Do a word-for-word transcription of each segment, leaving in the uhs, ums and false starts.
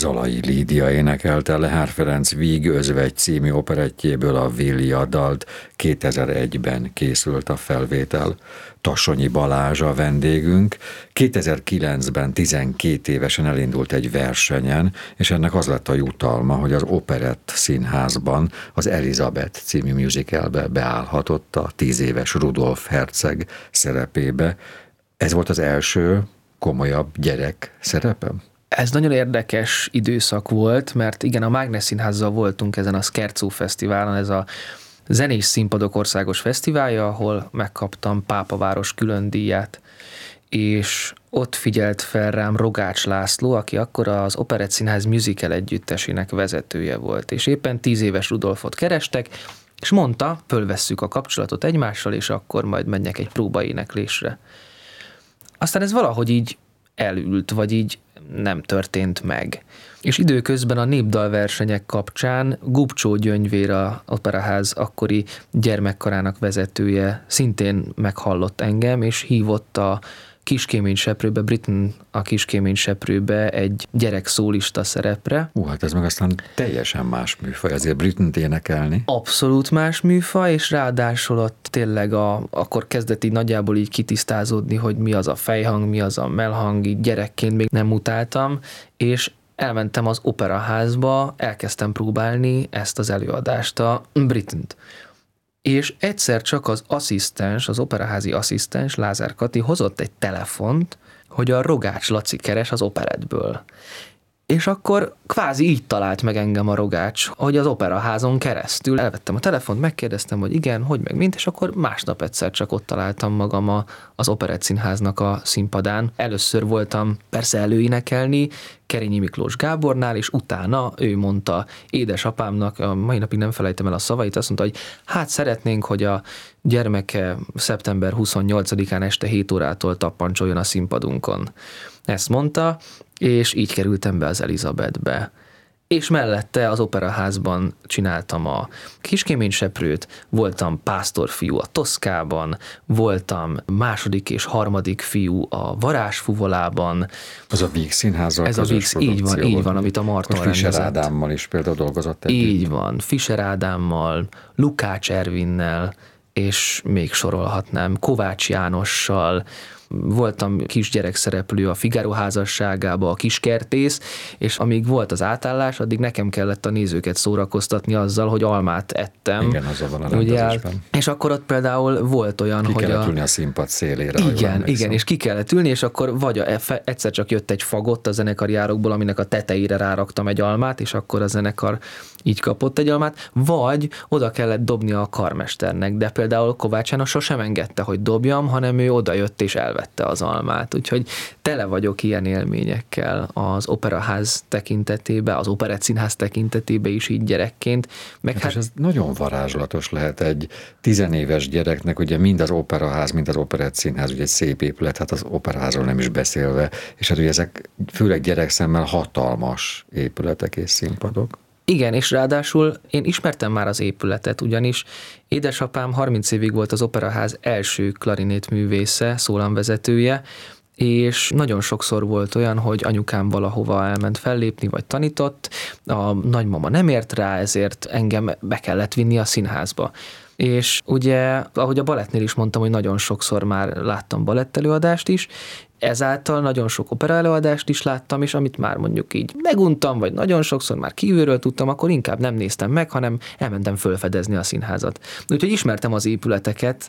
Zalai Lídia énekelte Lehár Ferenc Víg özvegy című operettjéből a Vilja dalt, kétezer-egyben készült a felvétel. Tassonyi Balázs a vendégünk, kétezer-kilencben tizenkét évesen elindult egy versenyen, és ennek az lett a jutalma, hogy az Operett Színházban az Elizabeth című musicalbe beállhatott a tíz éves Rudolf herceg szerepébe. Ez volt az első komolyabb gyerek szerepem? Ez nagyon érdekes időszak volt, mert igen, a Mágnes Színházzal voltunk ezen a Scherzo Fesztiválon, ez a zenés színpadok országos fesztiválja, ahol megkaptam Pápaváros külön díját, és ott figyelt fel rám Rogács László, aki akkor az Operett Színház musical együttesének vezetője volt, és éppen tíz éves Rudolfot kerestek, és mondta, fölvesszük a kapcsolatot egymással, és akkor majd menjek egy próbaéneklésre. Aztán ez valahogy így elült, vagy így nem történt meg. És időközben a népdalversenyek kapcsán Gubcsó Gyöngyvér, a Operaház akkori gyermekkarának vezetője szintén meghallott engem, és hívott a Kiskéményseprőbe, Britain a Kiskéményseprőbe egy gyerekszólista szerepre. Hú, hát ez meg aztán teljesen más műfaj, azért Britain-t énekelni. Abszolút más műfaj, és ráadásul ott tényleg a, akkor kezdett így nagyjából így kitisztázódni, hogy mi az a fejhang, mi az a mellhang, így gyerekként még nem utáltam, és elmentem az Operaházba, elkezdtem próbálni ezt az előadást, a Britain-t. És egyszer csak az asszisztens, az operaházi asszisztens, Lázár Kati hozott egy telefont, hogy a Rogács Laci keres az operettből. És akkor kvázi így talált meg engem a Rogács, hogy az Operaházon keresztül. Elvettem a telefont, megkérdeztem, hogy igen, hogy meg mint, és akkor másnap egyszer csak ott találtam magam a, az Operett Színháznak a színpadán. Először voltam persze előénekelni Kerényi Miklós Gábornál, és utána ő mondta édesapámnak, a mai napig nem felejtem el a szavait, azt mondta, hogy hát szeretnénk, hogy a gyermeke szeptember huszonnyolcadikán este hét órától tappancsoljon a színpadunkon. Ezt mondta, és így kerültem be az Elizabethbe. És mellette az Operaházban csináltam a Kiskéményseprőt, voltam pásztorfiú a Toszkában, voltam második és harmadik fiú a Varázsfuvolában. Az a Víg Színházzal Ez a Víg, így van, így van, amit a Marton rendezett. Fischer Ádámmal is például dolgozott együtt. Így van, Fischer Ádámmal, Lukács Ervinnel, és még sorolhatnám, Kovács Jánossal, voltam kisgyerek szereplő a Figaro házasságába, a Kiskertész, és amíg volt az átállás, addig nekem kellett a nézőket szórakoztatni azzal, hogy almát ettem. Igen, az van a rendezésben. És akkor ott például volt olyan, ki hogy... Ki kellett a... ülni a színpad szélére. Igen, igen, és ki kellett ülni, és akkor vagy a, egyszer csak jött egy fagott a zenekari árokból, aminek a tetejére ráraktam egy almát, és akkor a zenekar így kapott egy almát, vagy oda kellett dobnia a karmesternek, de például Kovács János sosem engedte, hogy dobjam, hanem ő odajött és elvette az almát. Úgyhogy tele vagyok ilyen élményekkel az Operaház tekintetében, az Operett Színház tekintetében is így gyerekként. Meg hát hát... És ez nagyon varázslatos lehet egy tizenéves gyereknek, ugye mind az Operaház, mind az Operett Színház, ugye egy szép épület, hát az Operaházról nem is beszélve, és hát ugye ezek főleg gyerekszemmel hatalmas épületek és színpadok. Igen, és ráadásul én ismertem már az épületet, ugyanis édesapám harminc évig volt az Operaház első klarinétművésze, szólamvezetője, és nagyon sokszor volt olyan, hogy anyukám valahova elment fellépni, vagy tanított, a nagymama nem ért rá, ezért engem be kellett vinni a színházba. És ugye, ahogy a balettnél is mondtam, hogy nagyon sokszor már láttam balettelőadást is, ezáltal nagyon sok opera előadást is láttam, és amit már mondjuk így meguntam, vagy nagyon sokszor már kívülről tudtam, akkor inkább nem néztem meg, hanem elmentem fölfedezni a színházat. Úgyhogy ismertem az épületeket,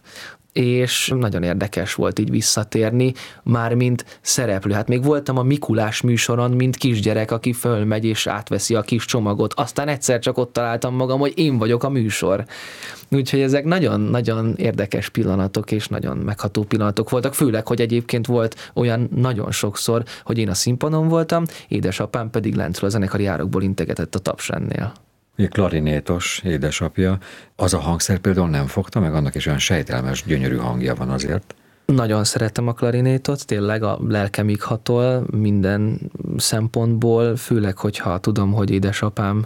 és nagyon érdekes volt így visszatérni, már mint szereplő. Hát még voltam a Mikulás műsoron, mint kisgyerek, aki fölmegy és átveszi a kis csomagot. Aztán egyszer csak ott találtam magam, hogy én vagyok a műsor. Úgyhogy ezek nagyon-nagyon érdekes pillanatok, és nagyon megható pillanatok voltak, főleg, hogy egyébként volt olyan nagyon sokszor, hogy én a színpadon voltam, édesapám pedig lentről a zenekari árokból integetett a Tapsrendnél. Ugye klarinétos édesapja, az a hangszer például nem fogta meg, annak is olyan sejtelmes, gyönyörű hangja van azért. Nagyon szeretem a klarinétot, tényleg a lelkemig hatol minden szempontból, főleg, hogyha tudom, hogy édesapám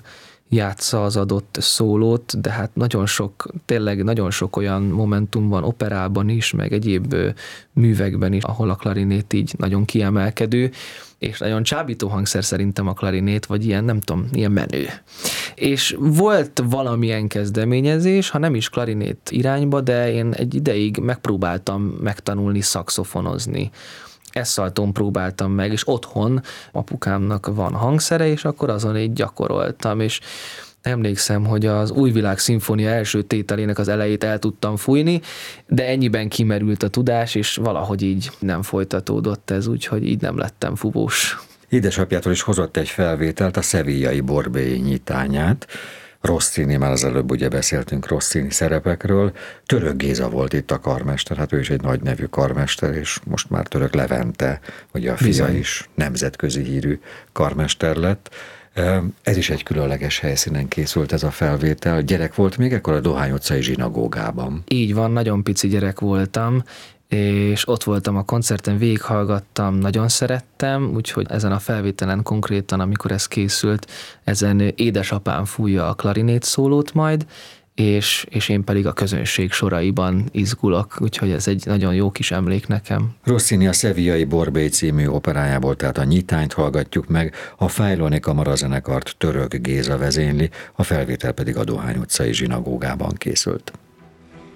játsza az adott szólót, de hát nagyon sok, tényleg nagyon sok olyan momentum van operában is, meg egyéb művekben is, ahol a klarinét így nagyon kiemelkedő, és nagyon csábító hangszer szerintem a klarinét, vagy ilyen, nem tudom, ilyen menő. És volt valamilyen kezdeményezés, ha nem is klarinét irányba, de én egy ideig megpróbáltam megtanulni szaxofonozni. Esszaltón próbáltam meg, és otthon apukámnak van hangszere, és akkor azon így gyakoroltam, és emlékszem, hogy az Új Világ szimfónia első tételének az elejét el tudtam fújni, de ennyiben kimerült a tudás, és valahogy így nem folytatódott ez, úgyhogy így nem lettem fúvós. Édesapjától is hozott egy felvételt, a Sevillai Borbély nyitányát. Rossini, már az előbb ugye beszéltünk Rossini szerepekről. Török Géza volt itt a karmester, hát ő is egy nagy nevű karmester, és most már Török Levente, ugye a fia Bizony. is nemzetközi hírű karmester lett. Ez is egy különleges helyszínen készült ez a felvétel. Gyerek volt még ekkor a Dohány utcai zsinagógában. Így van, nagyon pici gyerek voltam, és ott voltam a koncerten, végighallgattam, nagyon szerettem, úgyhogy ezen a felvételen konkrétan, amikor ez készült, ezen édesapám fújja a klarinét szólót majd, és, és én pedig a közönség soraiban izgulok, úgyhogy ez egy nagyon jó kis emlék nekem. Rossini a Sevillai Borbély című operájából, tehát a nyitányt hallgatjuk meg, a Fájloni Kamarazenekart Török Géza vezényli, a felvétel pedig a Dohány utcai zsinagógában készült.